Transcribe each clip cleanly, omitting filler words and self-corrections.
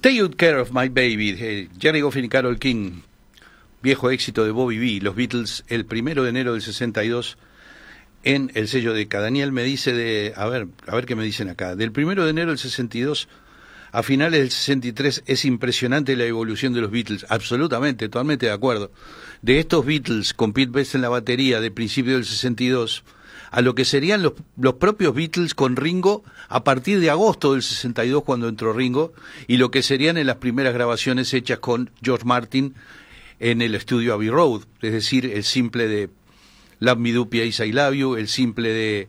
Take Good Care of My Baby, Jerry Goffin y Carole King, viejo éxito de Bobby B, los Beatles, el 1 de enero del 62 en el sello Decca. Daniel me dice a ver qué me dicen acá, del 1 de enero del 62 a finales del 63 es impresionante la evolución de los Beatles, absolutamente, totalmente de acuerdo. De estos Beatles con Pete Best en la batería de principio del 62 a lo que serían los propios Beatles con Ringo a partir de agosto del 62 cuando entró Ringo, y lo que serían en las primeras grabaciones hechas con George Martin en el estudio Abbey Road, es decir, el simple de Love Me Do P.A.S. I Love You, el simple de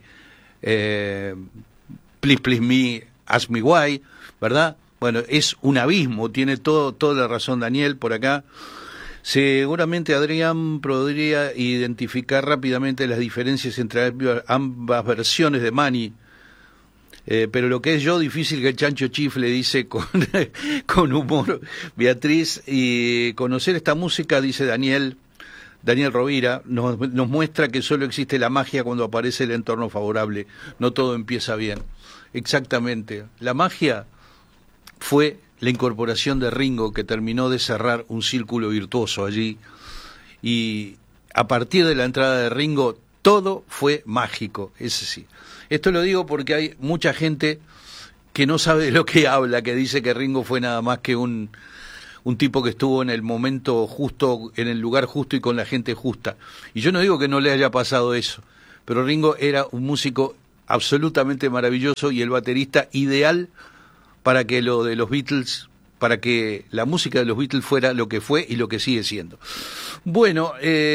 Please Please Me, Ask Me Why, ¿verdad? Bueno, es un abismo, tiene toda la razón Daniel por acá. Seguramente Adrián podría identificar rápidamente las diferencias entre ambas versiones de Money, pero lo que es yo, difícil que el Chancho Chifle dice con humor. Beatriz, y conocer esta música, dice Daniel Rovira, nos muestra que solo existe la magia cuando aparece el entorno favorable, no todo empieza bien. Exactamente, la magia fue la incorporación de Ringo, que terminó de cerrar un círculo virtuoso allí, y a partir de la entrada de Ringo todo fue mágico, ese sí. Esto lo digo porque hay mucha gente que no sabe de lo que habla, que dice que Ringo fue nada más que un tipo que estuvo en el momento justo, en el lugar justo y con la gente justa. Y yo no digo que no le haya pasado eso, pero Ringo era un músico absolutamente maravilloso y el baterista ideal para que lo de los Beatles, para que la música de los Beatles fuera lo que fue y lo que sigue siendo. Bueno,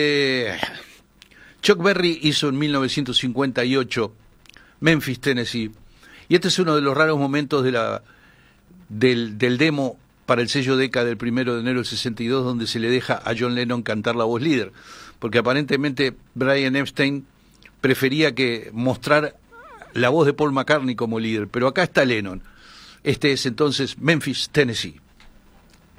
Chuck Berry hizo en 1958 Memphis, Tennessee, y este es uno de los raros momentos del demo para el sello Decca del 1 de enero del 62, donde se le deja a John Lennon cantar la voz líder, porque aparentemente Brian Epstein prefería que mostrar la voz de Paul McCartney como líder, pero acá está Lennon. Este es entonces Memphis, Tennessee.